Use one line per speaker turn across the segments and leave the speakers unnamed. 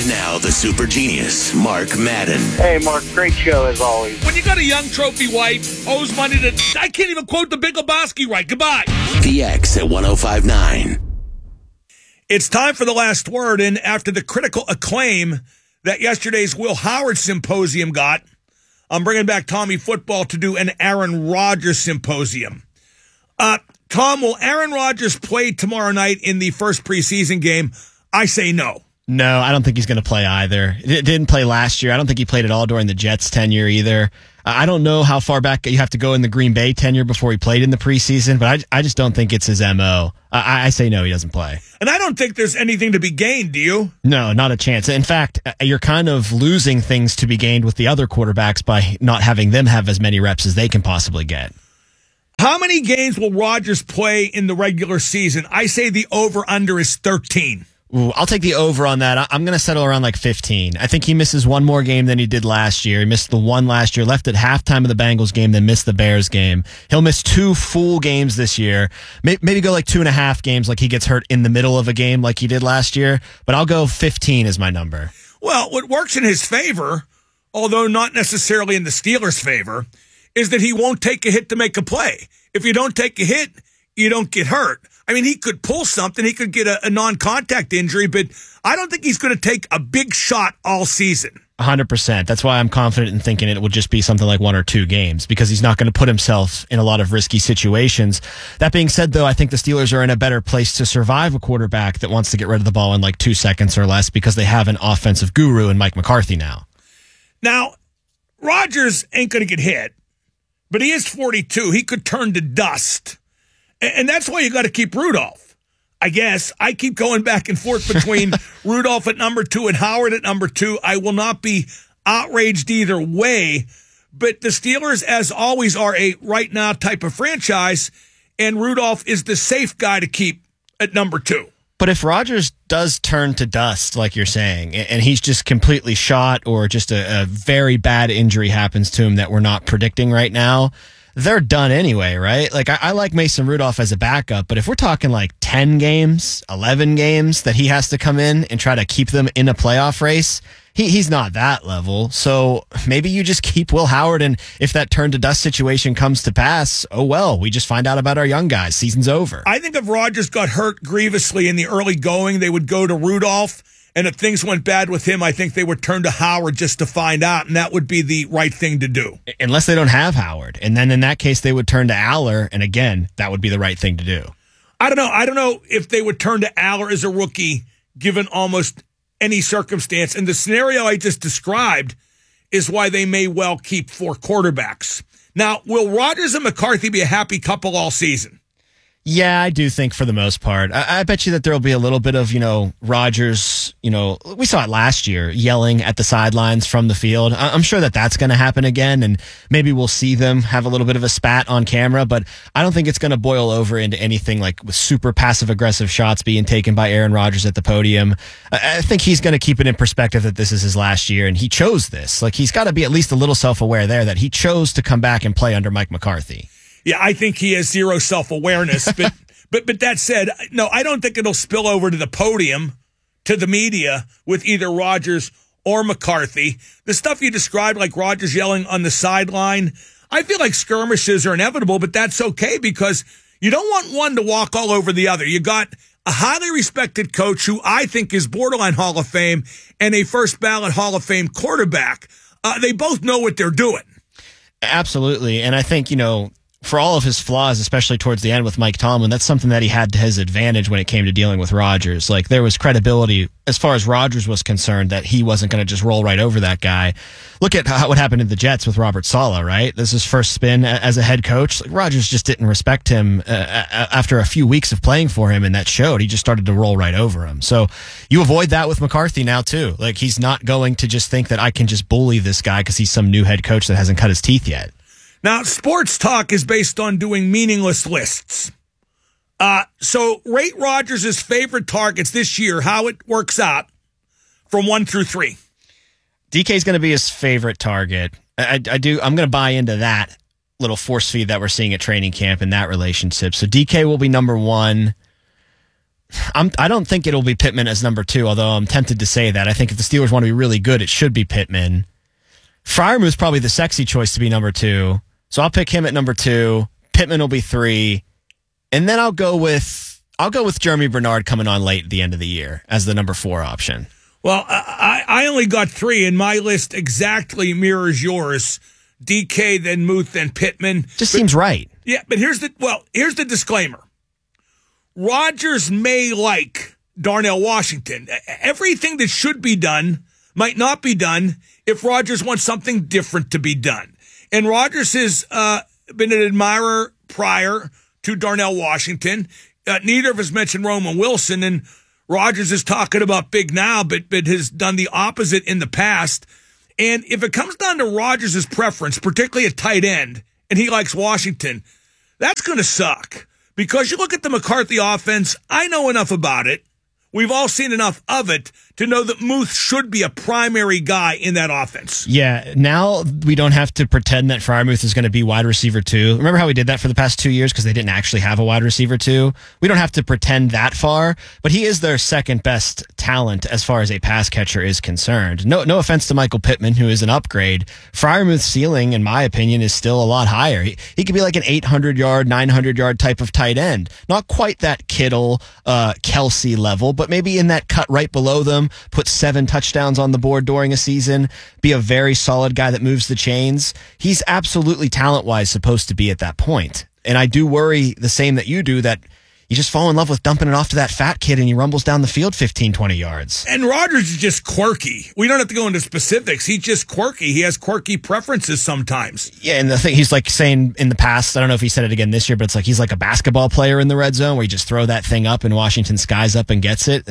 Now, the super genius, Mark Madden.
Hey, Mark, great show as always.
When you got a young trophy wife, owes money to... I can't even quote the Big Lebowski right. Goodbye.
The X at 105.9.
It's time for the last word, and after the critical acclaim that yesterday's Will Howard symposium got, I'm bringing back Tommy Football to do an Aaron Rodgers symposium. Tom, will Aaron Rodgers play tomorrow night in the first preseason game? I say no.
No, I don't think he's going to play either. He didn't play last year. I don't think he played at all during the Jets' tenure either. I don't know how far back you have to go in the Green Bay tenure before he played in the preseason, but I just don't think it's his MO. I say no, he doesn't play.
And I don't think there's anything to be gained, do you?
No, not a chance. In fact, you're kind of losing things to be gained with the other quarterbacks by not having them have as many reps as they can possibly get.
How many games will Rodgers play in the regular season? I say the over-under is 13.
Ooh, I'll take the over on that. I'm going to settle around like 15. I think he misses one more game than he did last year. He missed the one last year, left at halftime of the Bengals game, then missed the Bears game. He'll miss 2 full games this year. Maybe go like 2.5 games like he gets hurt in the middle of a game like he did last year. But I'll go 15 as my number.
Well, what works in his favor, although not necessarily in the Steelers' favor, is that he won't take a hit to make a play. If you don't take a hit, you don't get hurt. I mean, he could pull something. He could get a non-contact injury, but I don't think he's going to take a big shot all season.
100%. That's why I'm confident in thinking it will just be something like 1 or 2 games because he's not going to put himself in a lot of risky situations. That being said, though, I think the Steelers are in a better place to survive a quarterback that wants to get rid of the ball in like 2 seconds or less because they have an offensive guru in Mike McCarthy now.
Now, Rodgers ain't going to get hit, but he is 42. He could turn to dust. And that's why you got to keep Rudolph. I guess I keep going back and forth between Rudolph at number 2 and Howard at number 2. I will not be outraged either way, but the Steelers, as always, are a right now type of franchise, and Rudolph is the safe guy to keep at number 2.
But if Rodgers does turn to dust, like you're saying, and he's just completely shot or just a very bad injury happens to him that we're not predicting right now, they're done anyway, right? Like, I like Mason Rudolph as a backup, but if we're talking like 10 games, 11 games that he has to come in and try to keep them in a playoff race, he's not that level. So maybe you just keep Will Howard, and if that turn to dust situation comes to pass, oh well, we just find out about our young guys. Season's over.
I think if Rodgers got hurt grievously in the early going, they would go to Rudolph. And if things went bad with him, I think they would turn to Howard just to find out, and that would be the right thing to do.
Unless they don't have Howard. And then in that case, they would turn to Aller, and again, that would be the right thing to do.
I don't know if they would turn to Aller as a rookie, given almost any circumstance. And the scenario I just described is why they may well keep 4 quarterbacks. Now, will Rodgers and McCarthy be a happy couple all season?
Yeah, I do think for the most part. I bet you that there will be a little bit of, Rodgers, we saw it last year, yelling at the sidelines from the field. I'm sure that that's going to happen again, and maybe we'll see them have a little bit of a spat on camera, but I don't think it's going to boil over into anything like with super passive-aggressive shots being taken by Aaron Rodgers at the podium. I think he's going to keep it in perspective that this is his last year, and he chose this. Like, he's got to be at least a little self-aware there that he chose to come back and play under Mike McCarthy.
Yeah, I think he has zero self-awareness. But that said, no, I don't think it'll spill over to the podium, to the media, with either Rodgers or McCarthy. The stuff you described, like Rodgers yelling on the sideline, I feel like skirmishes are inevitable, but that's okay because you don't want one to walk all over the other. You got a highly respected coach who I think is borderline Hall of Fame and a first ballot Hall of Fame quarterback. They both know what they're doing.
Absolutely. And I think, for all of his flaws, especially towards the end with Mike Tomlin, that's something that he had to his advantage when it came to dealing with Rodgers. Like, there was credibility as far as Rodgers was concerned that he wasn't going to just roll right over that guy. Look at what happened to the Jets with Robert Saleh, right? This is his first spin as a head coach. Like, Rodgers just didn't respect him after a few weeks of playing for him, and that showed. He just started to roll right over him. So you avoid that with McCarthy now, too. Like, he's not going to just think that I can just bully this guy because he's some new head coach that hasn't cut his teeth yet.
Now, sports talk is based on doing meaningless lists. So rate Rodgers' favorite targets this year, how it works out from 1 through 3.
DK's going to be his favorite target. I'm going to buy into that little force feed that we're seeing at training camp in that relationship. So DK will be number 1. I don't think it'll be Pittman as number 2, although I'm tempted to say that. I think if the Steelers want to be really good, it should be Pittman. Freiermuth's probably the sexy choice to be number 2, so I'll pick him at number 2. Pittman will be 3, and then I'll go with Jeremy Bernard coming on late at the end of the year as the number 4 option.
Well, I only got 3, and my list exactly mirrors yours. DK, then Muth, then Pittman.
Seems right.
Yeah, but here's the disclaimer. Rodgers may like Darnell Washington. Everything that should be done might not be done if Rodgers wants something different to be done. And Rodgers has been an admirer prior to Darnell Washington. Neither of us mentioned Roman Wilson, and Rodgers is talking about big now, but has done the opposite in the past. And if it comes down to Rodgers' preference, particularly at tight end, and he likes Washington, that's going to suck. Because you look at the McCarthy offense, I know enough about it. We've all seen enough of it to know that Muth should be a primary guy in that offense.
Yeah, now we don't have to pretend that Freiermuth is going to be wide receiver 2. Remember how we did that for the past 2 years because they didn't actually have a wide receiver 2? We don't have to pretend that far, but he is their second best talent as far as a pass catcher is concerned. No offense to Michael Pittman, who is an upgrade. Freiermuth's ceiling, in my opinion, is still a lot higher. He could be like an 800-yard, 900-yard type of tight end. Not quite that Kittle, Kelsey level, but maybe in that cut right below them, put 7 touchdowns on the board during a season, be a very solid guy that moves the chains. He's absolutely talent-wise supposed to be at that point. And I do worry the same that you do, that you just fall in love with dumping it off to that fat kid and he rumbles down the field 15, 20 yards.
And Rodgers is just quirky. We don't have to go into specifics. He's just quirky. He has quirky preferences sometimes.
Yeah, and the thing he's like saying in the past, I don't know if he said it again this year, but it's like he's like a basketball player in the red zone where you just throw that thing up and Washington skies up and gets it.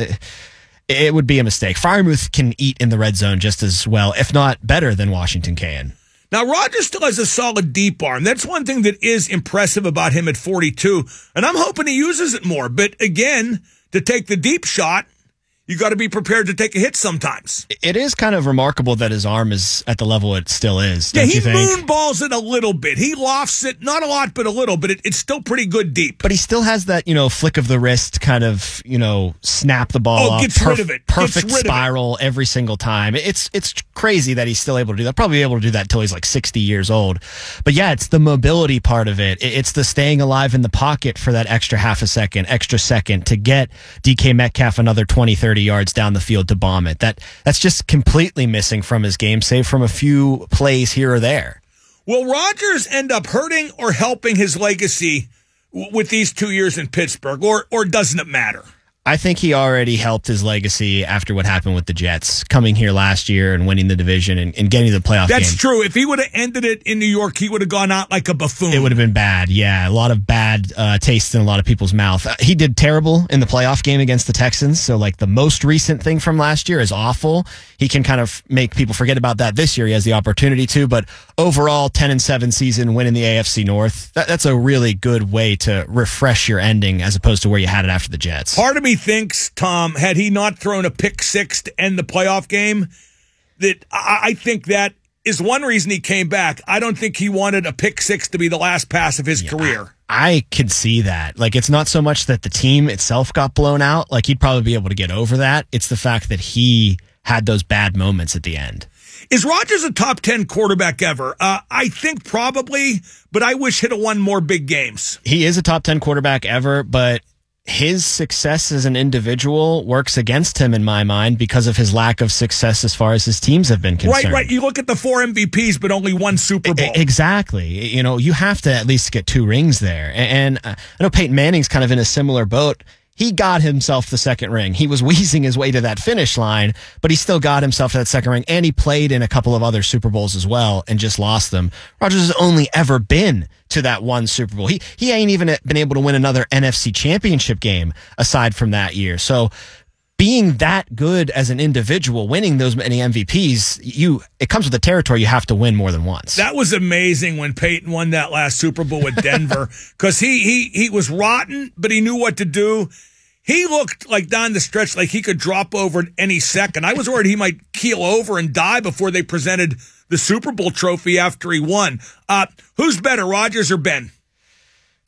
It would be a mistake. Freiermuth can eat in the red zone just as well, if not better than Washington can.
Now, Rodgers still has a solid deep arm. That's one thing that is impressive about him at 42, and I'm hoping he uses it more. But again, to take the deep shot, you got to be prepared to take a hit sometimes.
It is kind of remarkable that his arm is at the level it still is, don't you think?
Yeah, he moonballs it a little bit. He lofts it, not a lot, but a little, but it's still pretty good deep.
But he still has that, flick of the wrist kind of, snap the ball off.
Gets rid of it.
Perfect spiral every single time. It's crazy that he's still able to do that. Probably able to do that until he's like 60 years old. But yeah, it's the mobility part of it. It's the staying alive in the pocket for that extra extra second to get DK Metcalf another 20, 30 yards down the field to bomb it. That's just completely missing from his game, save from a few plays here or there.
Will Rodgers end up hurting or helping his legacy with these 2 years in Pittsburgh, or doesn't it matter?
I think he already helped his legacy after what happened with the Jets, coming here last year and winning the division and getting to the playoff game.
That's true. If he would have ended it in New York, he would have gone out like a buffoon.
It would have been bad, yeah. A lot of bad taste in a lot of people's mouth. He did terrible in the playoff game against the Texans, so like the most recent thing from last year is awful. He can kind of make people forget about that this year. He has the opportunity to, but overall, 10-7 season, winning the AFC North, that's a really good way to refresh your ending as opposed to where you had it after the Jets.
Part of me thinks, Tom, had he not thrown a pick six to end the playoff game, that I think that is one reason he came back. I don't think he wanted a pick six to be the last pass of his career.
I could see that. Like, it's not so much that the team itself got blown out. Like, he'd probably be able to get over that. It's the fact that he had those bad moments at the end.
Is Rodgers a top 10 quarterback ever? I think probably, but I wish he'd have won more big games.
He is a top 10 quarterback ever, but his success as an individual works against him in my mind because of his lack of success as far as his teams have been concerned.
Right. You look at the 4 MVPs, but only 1 Super Bowl.
Exactly. You have to at least get 2 rings there. And I know Peyton Manning's kind of in a similar boat. He got himself the second ring. He was wheezing his way to that finish line, but he still got himself to that second ring, and he played in a couple of other Super Bowls as well and just lost them. Rodgers has only ever been to that 1 Super Bowl. He ain't even been able to win another NFC championship game aside from that year. So being that good as an individual, winning those many MVPs, it comes with the territory. You have to win more than once.
That was amazing when Peyton won that last Super Bowl with Denver because he was rotten, but he knew what to do. He looked like down the stretch like he could drop over at any second. I was worried he might keel over and die before they presented the Super Bowl trophy after he won. Who's better, Rodgers or Ben?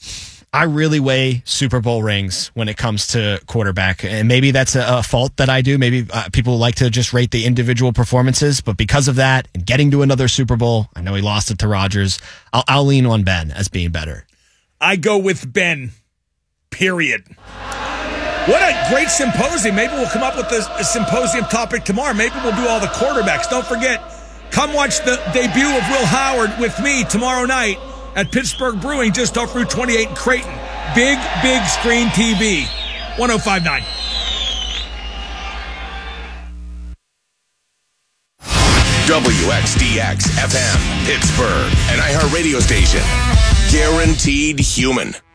I really weigh Super Bowl rings when it comes to quarterback. And maybe that's a fault that I do. Maybe people like to just rate the individual performances. But because of that and getting to another Super Bowl, I know he lost it to Rodgers. I'll lean on Ben as being better.
I go with Ben, period. What a great symposium. Maybe we'll come up with a symposium topic tomorrow. Maybe we'll do all the quarterbacks. Don't forget, come watch the debut of Will Howard with me tomorrow night at Pittsburgh Brewing, just off Route 28 in Creighton. Big screen TV. 105.9.
WXDX FM, Pittsburgh, an iHeart radio station. Guaranteed human.